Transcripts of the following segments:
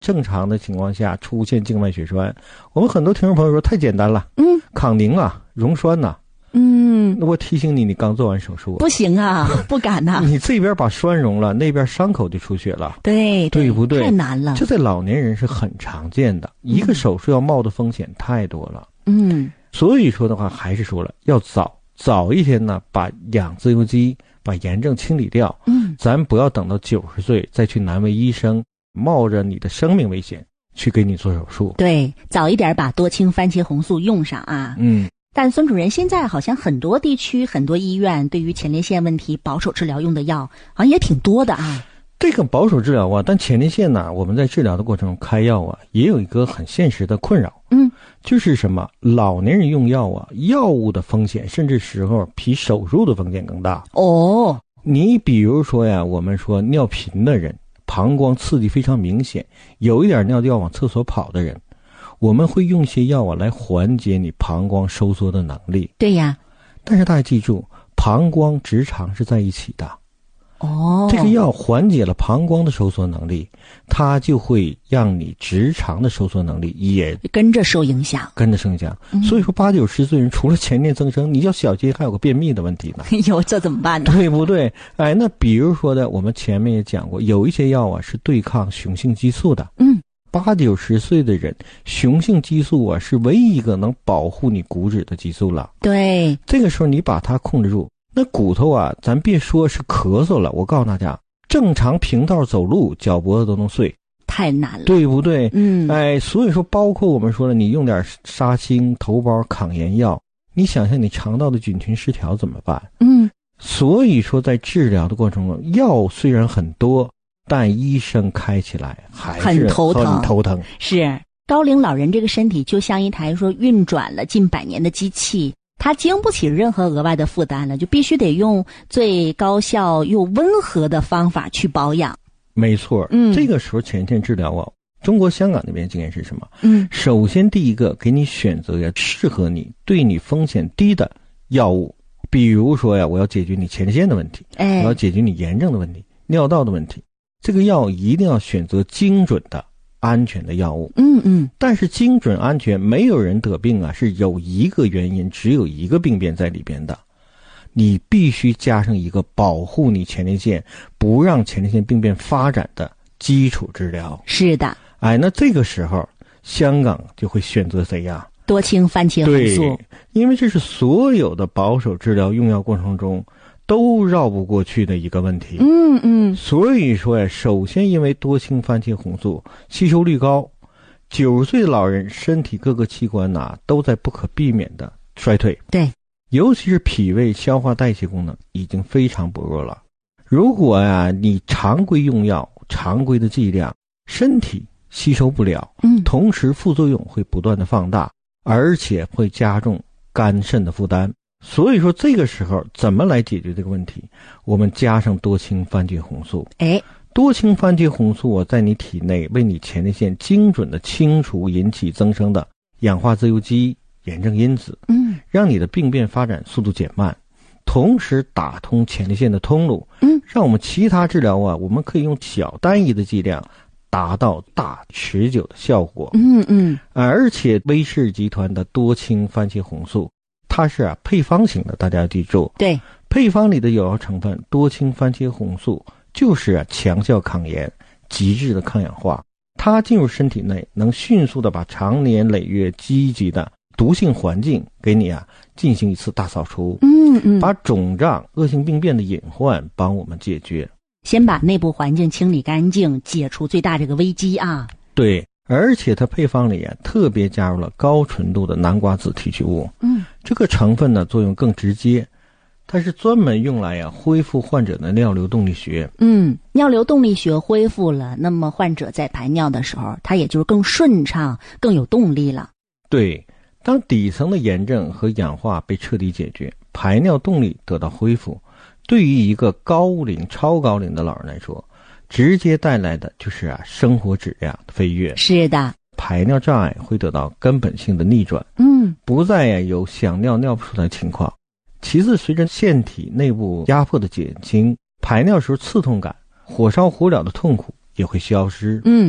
正常的情况下出现静脉血栓，我们很多听众朋友说太简单了，抗凝啊，溶栓呐，那我提醒你，你刚做完手术， 不行啊，不敢呐、 你这边把栓溶了，那边伤口就出血了， 对不对？ 太难了， 这在老年人是很常见的，一个手术要冒的风险太多了，所以说的话，还是说了要早一天呢，把氧自由基、把炎症清理掉，咱不要等到90岁再去难为医生，冒着你的生命危险去给你做手术。 对，早一点把多氢番茄红素用上啊。但孙主任，现在好像很多地区、很多医院对于前列腺问题保守治疗用的药好像也挺多的啊。 这个保守治疗啊，但前列腺呢，我们在治疗的过程中开药啊，也有一个很现实的困扰，就是什么？老年人用药啊，药物的风险甚至时候比手术的风险更大。你比如说呀，我们说尿频的人，膀胱刺激非常明显，有一点尿就要往厕所跑的人，我们会用些药啊来缓解你膀胱收缩的能力。 对呀， 但是大家记住，膀胱直肠是在一起的。这个药缓解了膀胱的收缩能力，它就会让你直肠的收缩能力也跟着受影响。 所以说80、90岁人除了前列增生，你要小心还有个便秘的问题呢。 有这怎么办呢？ 对不对？那比如说的，我们前面也讲过，有一些药啊是对抗雄性激素的。80、90岁的人，雄性激素啊是唯一一个能保护你骨质的激素了。 对， 这个时候你把它控制住，那骨头啊，咱别说是咳嗽了，我告诉大家，正常平道走路，脚脖子都能碎， 太难了， 对不对？所以说，包括我们说了，你用点沙星、头孢、抗炎药，你想想你肠道的菌群失调怎么办？所以说，在治疗的过程中，药虽然很多，但医生开起来还是很头疼。 是高龄老人这个身体就像一台说运转了近100年的机器。它经不起任何额外的负担了，就必须得用最高效又温和的方法去保养。 没错，这个时候前线治疗啊，中国香港那边经验是什么？首先第一个给你选择呀适合你、对你风险低的药物，比如说呀，我要解决你前列腺的问题，我要解决你炎症的问题、尿道的问题，这个药一定要选择精准的、安全的药物。但是精准安全，没有人得病啊是有一个原因，只有一个病变在里边的，你必须加上一个保护你前列腺不让前列腺病变发展的基础治疗。 是的， 那这个时候香港就会选择谁呀？ 多氢番茄红素。 对，因为这是所有的保守治疗用药过程中都绕不过去的一个问题。所以说呀，首先因为多氢番茄红素吸收率高，90岁的老人身体各个器官都在不可避免的衰退。 对， 尤其是脾胃消化代谢功能已经非常薄弱了。如果你常规用药、常规的剂量，身体吸收不了，同时副作用会不断的放大，而且会加重肝肾的负担。所以说这个时候怎么来解决这个问题？我们加上多氢番茄红素。多氢番茄红素在你体内为你前列腺精准的清除引起增生的氧化自由基、炎症因子，让你的病变发展速度减慢，同时打通前列腺的通路，让我们其他治疗我们可以用小单一的剂量达到大持久的效果。而且威士集团的多氢番茄红素它是配方型的，大家要记住。 对， 配方里的有效成分多氢番茄红素就是强效抗炎、极致的抗氧化，它进入身体内能迅速的把长年累月积积的毒性环境给你进行一次大扫除，把肿胀、恶性病变的隐患帮我们解决。 先把内部环境清理干净，解除最大这个危机啊。 对，而且它配方里特别加入了高纯度的南瓜子提取物，这个成分呢作用更直接，它是专门用来恢复患者的尿流动力学。 尿流动力学恢复了，那么患者在排尿的时候，它也就是更顺畅、更有动力了。 对，当底层的炎症和氧化被彻底解决，排尿动力得到恢复，对于一个高龄、超高龄的老人来说，直接带来的就是生活质量的飞跃。 是的， 排尿障碍会得到根本性的逆转，不再有想尿尿不出的情况。其次，随着腺体内部压迫的减轻，排尿时候刺痛感、火烧火燎的痛苦也会消失。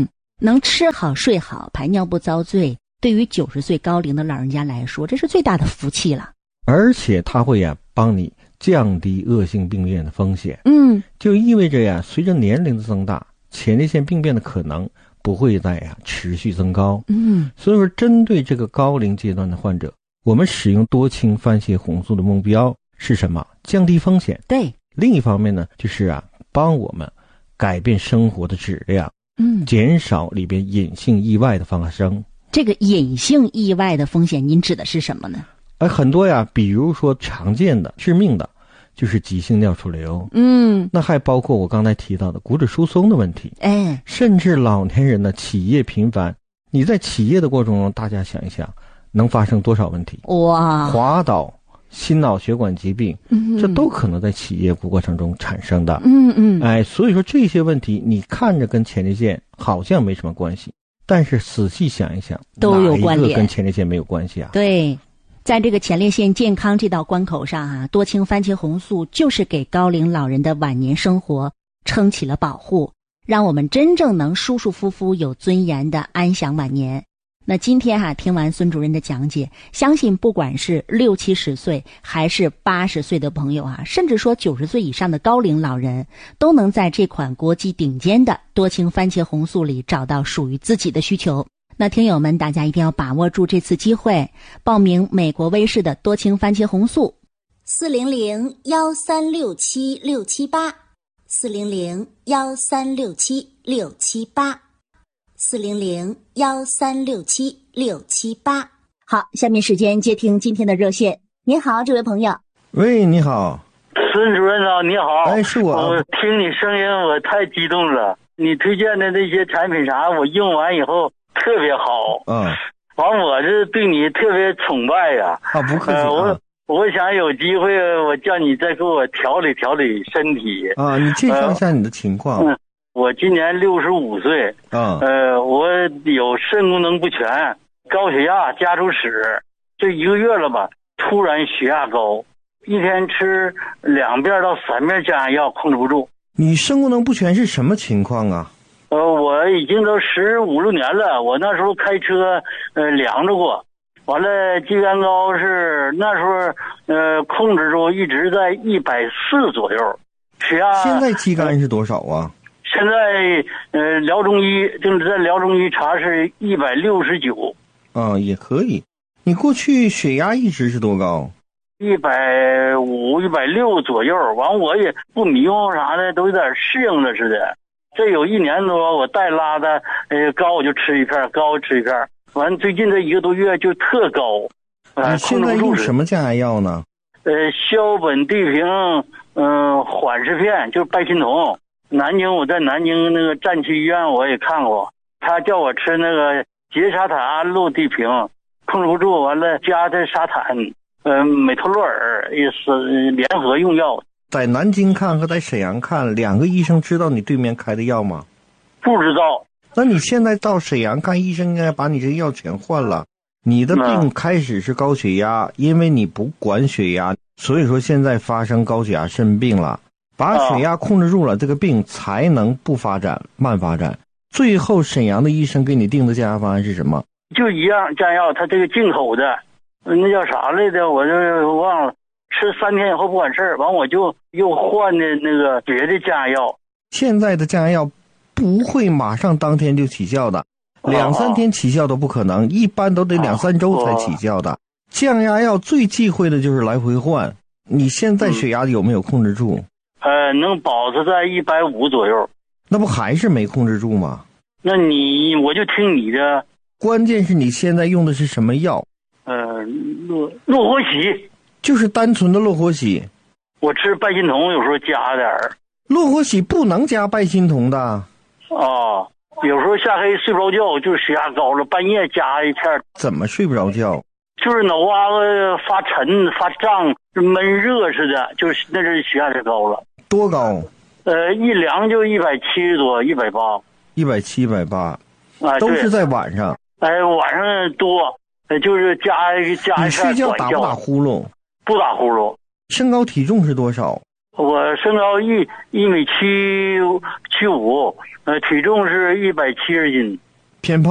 能吃好睡好，排尿不遭罪，对于90岁高龄的老人家来说，这是最大的福气了。 而且它会帮你降低恶性病变的风险。就意味着随着年龄的增大，前列腺病变的可能不会再持续增高。所以说针对这个高龄阶段的患者，我们使用多氢番茄红素的目标是什么？降低风险。 对。 另一方面呢，就是帮我们改变生活的质量，减少里边隐性意外的发生。 这个隐性意外的风险您指的是什么呢？ 很多比如说常见的致命的就是急性尿出瘤，那还包括我刚才提到的骨质疏松的问题，甚至老年人的起夜频繁。你在起夜的过程中，大家想一想，能发生多少问题？哇，滑倒、心脑血管疾病，这都可能在起夜过程中产生的。所以说这些问题你看着跟前列腺好像没什么关系，但是仔细想一想， 都有关联， 哪一个跟前列腺没有关系啊？ 对。在这个前列腺健康这道关口上多氢番茄红素就是给高龄老人的晚年生活撑起了保护，让我们真正能舒舒服服有尊严的安享晚年。那今天听完孙主任的讲解，相信不管是60、70岁还是80岁的朋友甚至说90岁以上的高龄老人，都能在这款国际顶尖的多氢番茄红素里找到属于自己的需求。那听友们，大家一定要把握住这次机会，报名美国威士的多氢番茄红素，400-1367678，400-1367678。好，下面时间接听今天的热线。您好，这位朋友。 喂，你好。 孙主任你好。 是我。 我听你声音我太激动了，你推荐的那些产品啥，我用完以后特别好。完我这对你特别崇拜呀。 不客气。 我想有机会我叫你再给我调理调理身体。 你介绍一下你的情况。 我今年65岁。我有肾功能不全，高血压家族史，这1个月了吧，突然血压高，一天吃2遍到3遍降压药控制不住。 你肾功能不全是什么情况啊？ 我已经都15、16年了，我那时候开车量着过，完了肌酐高是那时候控制住一直在140左右，血压。 现在肌酐是多少啊？ 现在辽中医就是在辽中医查是169。 也可以。你过去血压一直是多高 ？150、160左右。完我也不迷糊啥的，都有点适应了似的。这有1年多，我带拉的高我就吃一片，高吃一片。完最近这1个多月就特高。 你现在用什么降压药呢？ 硝苯地平缓释片，就是拜心酮。南京我在南京那个战区医院我也看过，他叫我吃那个杰沙坦安路地平，控制不住，完了加的沙坦美托洛尔也是联合用药。 在南京看和在沈阳看2个医生知道你对面开的药吗？ 不知道。 那你现在到沈阳看医生应该把你这个药全换了。你的病开始是高血压，因为你不管血压，所以说现在发生高血压肾病了。把血压控制住了，这个病才能不发展慢发展。最后沈阳的医生给你定的降压方案是什么？ 就一样降药，他这个进口的那叫啥来着我就忘了，吃3天以后不管事儿，完我就又换的那个别的降压药。 现在的降压药不会马上当天就起效的，2、3天起效都不可能，一般都得2、3周才起效的。降压药最忌讳的就是来回换。你现在血压有没有控制住？ 能保持在150左右。 那不还是没控制住吗？ 那我就听你的。 关键是你现在用的是什么药？ 洛活喜。 就是单纯的洛活喜。 我吃拜心酮有时候加点儿。 洛活喜不能加拜心酮的。 有时候下黑睡不着觉，就是血压高了，半夜加一片。 怎么睡不着觉？ 就是脑瓜子发沉发胀，闷热似的，就是那是血压太高了。 多高？ 一量就170多，180。 170、180。都是在晚上。 晚上多，就是加一片。 你睡觉打不打呼噜？ 不打呼噜。 身高体重是多少？ 我身高1.75米，体重是170斤。 偏胖。